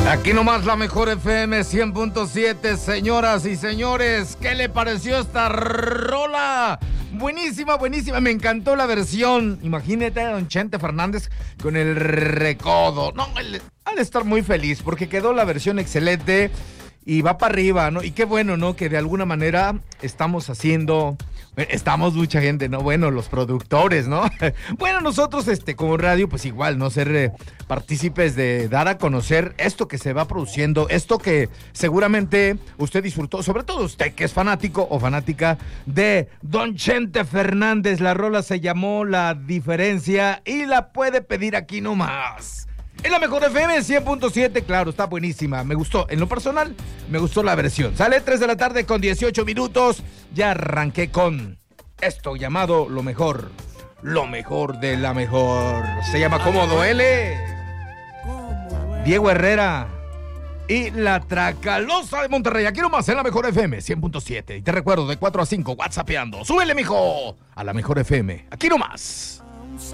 Aquí nomás la mejor FM 100.7, señoras y señores. ¿Qué le pareció esta rola? Buenísima, buenísima, me encantó la versión. Imagínate a don Chente Fernández con el recodo. No, él ha de estar muy feliz porque quedó la versión excelente y va para arriba, ¿no? Y qué bueno, ¿no? Que de alguna manera estamos mucha gente, ¿no? Bueno, los productores, ¿no? Bueno, nosotros, como radio, pues igual, ¿no? Ser partícipes de dar a conocer esto que se va produciendo, esto que seguramente usted disfrutó, sobre todo usted que es fanático o fanática de don Chente Fernández. La rola se llamó La Diferencia y la puede pedir aquí nomás. En la mejor FM 100.7, claro, está buenísima. Me gustó, en lo personal, me gustó la versión. Sale 3 de la tarde con 18 minutos. Ya arranqué con esto llamado Lo Mejor de la Mejor. Se llama Cómo Duele. Diego Herrera y La Tracalosa de Monterrey. Aquí nomás en la mejor FM 100.7. Y te recuerdo, de 4 a 5, whatsappeando. ¡Súbele, mijo! A la mejor FM. Aquí nomás.